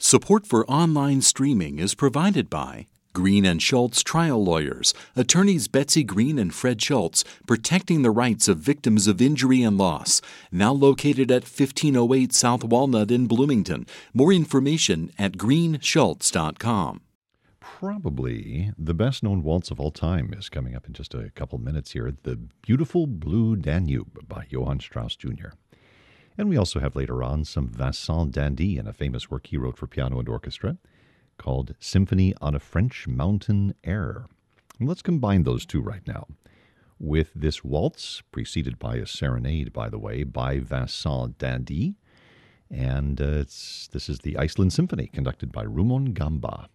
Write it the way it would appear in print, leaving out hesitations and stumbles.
Support for online streaming is provided by Green and Schultz Trial Lawyers, attorneys Betsy Green and Fred Schultz, protecting the rights of victims of injury and loss. Now located at 1508 South Walnut in Bloomington. More information at greenschultz.com. Probably the best-known waltz of all time is coming up in just a couple minutes here, The Beautiful Blue Danube by Johann Strauss Jr. And we also have later on some Vincent d'Indy in a famous work he wrote for piano and orchestra called Symphony on a French Mountain Air. And let's combine those two right now with this waltz, preceded by a serenade, by the way, by Vincent d'Indy. And this is the Iceland Symphony, conducted by Rumon Gamba.